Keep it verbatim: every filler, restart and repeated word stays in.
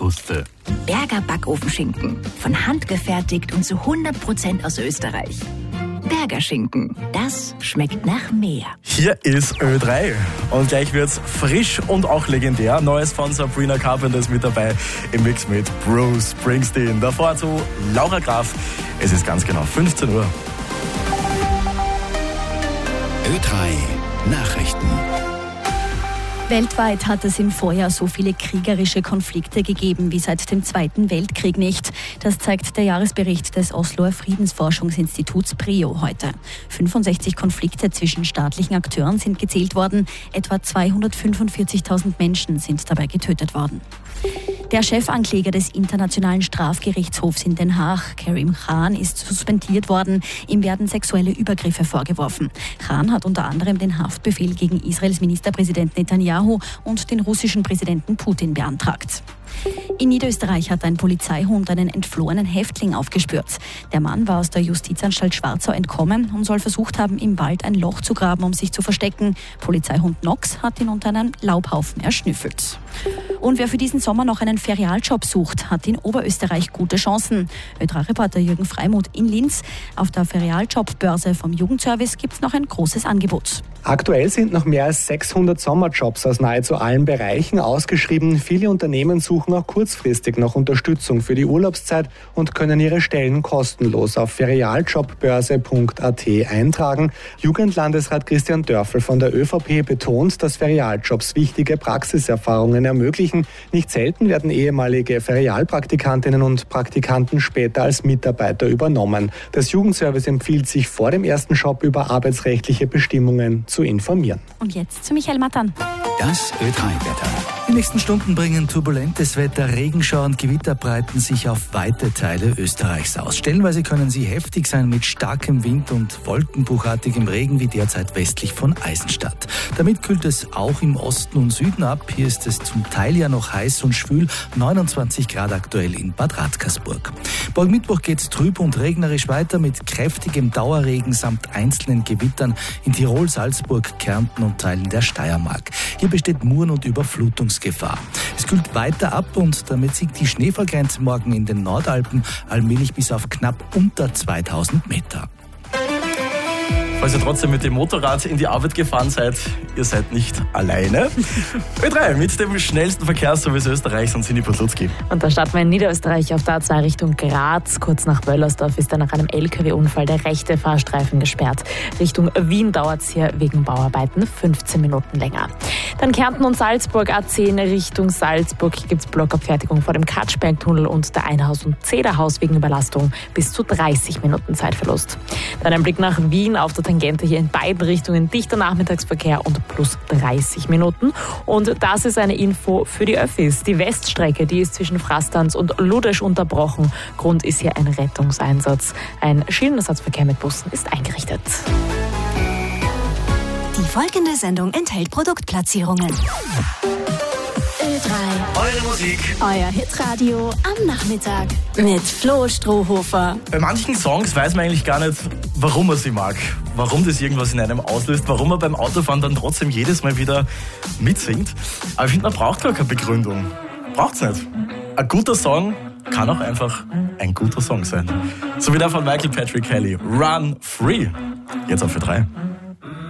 Kruste. Berger Backofenschinken. Von Hand gefertigt und zu hundert Prozent aus Österreich. Berger Schinken. Das schmeckt nach mehr. Hier ist Ö drei. Und gleich wird's frisch und auch legendär. Neues von Sabrina Carpenter ist mit dabei im Mix mit Bruce Springsteen. Davor zu Laura Graf. Es ist ganz genau fünfzehn Uhr. Ö drei Nachrichten. Weltweit hat es im Vorjahr so viele kriegerische Konflikte gegeben wie seit dem Zweiten Weltkrieg nicht. Das zeigt der Jahresbericht des Osloer Friedensforschungsinstituts PRIO heute. fünfundsechzig Konflikte zwischen staatlichen Akteuren sind gezählt worden. Etwa zweihundertfünfundvierzigtausend Menschen sind dabei getötet worden. Der Chefankläger des Internationalen Strafgerichtshofs in Den Haag, Karim Khan, ist suspendiert worden. Ihm werden sexuelle Übergriffe vorgeworfen. Khan hat unter anderem den Haftbefehl gegen Israels Ministerpräsident Netanyahu und den russischen Präsidenten Putin beantragt. In Niederösterreich hat ein Polizeihund einen entflohenen Häftling aufgespürt. Der Mann war aus der Justizanstalt Schwarzau entkommen und soll versucht haben, im Wald ein Loch zu graben, um sich zu verstecken. Polizeihund Nox hat ihn unter einem Laubhaufen erschnüffelt. Und wer für diesen Sommer noch einen Ferialjob sucht, hat in Oberösterreich gute Chancen. Ö drei Reporter Jürgen Freimuth in Linz. Auf der Ferialjobbörse vom Jugendservice gibt es noch ein großes Angebot. Aktuell sind noch mehr als sechshundert Sommerjobs aus nahezu allen Bereichen ausgeschrieben. Viele Unternehmen suchen auch kurzfristig noch Unterstützung für die Urlaubszeit und können ihre Stellen kostenlos auf ferialjobbörse punkt a t eintragen. Jugendlandesrat Christian Dörfel von der ÖVP betont, dass Ferialjobs wichtige Praxiserfahrungen ermöglichen. Nicht selten werden ehemalige Ferialpraktikantinnen und Praktikanten später als Mitarbeiter übernommen. Das Jugendservice empfiehlt, sich vor dem ersten Job über arbeitsrechtliche Bestimmungen zu informieren. Und jetzt zu Michael Mattern. Das Ö drei Wetter. Die nächsten Stunden bringen turbulentes Wetter. Regenschauer und Gewitter breiten sich auf weite Teile Österreichs aus. Stellenweise können sie heftig sein mit starkem Wind und wolkenbruchartigem Regen wie derzeit westlich von Eisenstadt. Damit kühlt es auch im Osten und Süden ab. Hier ist es zum Teil ja noch heiß und schwül. neunundzwanzig Grad aktuell in Bad Radkersburg. Morgen Mittwoch geht es trüb und regnerisch weiter mit kräftigem Dauerregen samt einzelnen Gewittern in Tirol, Salzburg, Kärnten und Teilen der Steiermark. Hier besteht Muren- und Überflutungsgefahr. Es kühlt weiter ab und damit sinkt die Schneefallgrenze morgen in den Nordalpen allmählich bis auf knapp unter zweitausend Meter. Falls ihr trotzdem mit dem Motorrad in die Arbeit gefahren seid, ihr seid nicht alleine. Ö drei mit dem schnellsten Verkehrsservice Österreichs und Sini Podlutski. Und da starten wir in Niederösterreich auf der A zwei Richtung Graz. Kurz nach Wöllersdorf ist dann nach einem L K W-Unfall der rechte Fahrstreifen gesperrt. Richtung Wien dauert es hier wegen Bauarbeiten fünfzehn Minuten länger. Dann Kärnten und Salzburg, A zehn Richtung Salzburg. Hier gibt es Blockabfertigung vor dem Katschbergtunnel und der Einhaus- und Zederhaus wegen Überlastung. Bis zu dreißig Minuten Zeitverlust. Dann ein Blick nach Wien auf der Tangente hier in beiden Richtungen. Dichter Nachmittagsverkehr und plus dreißig Minuten. Und das ist eine Info für die Öffis. Die Weststrecke, die ist zwischen Frastanz und Ludesch unterbrochen. Grund ist hier ein Rettungseinsatz. Ein Schienenersatzverkehr mit Bussen ist eingerichtet. Die folgende Sendung enthält Produktplatzierungen. Ö drei. Eure Musik. Euer Hitradio am Nachmittag. Mit Flo Strohhofer. Bei manchen Songs weiß man eigentlich gar nicht, warum man sie mag. Warum das irgendwas in einem auslöst. Warum man beim Autofahren dann trotzdem jedes Mal wieder mitsingt. Aber ich finde, man braucht gar keine Begründung. Braucht's nicht. Ein guter Song kann auch einfach ein guter Song sein. So wie der von Michael Patrick Kelly. Run Free. Jetzt auf Ö drei.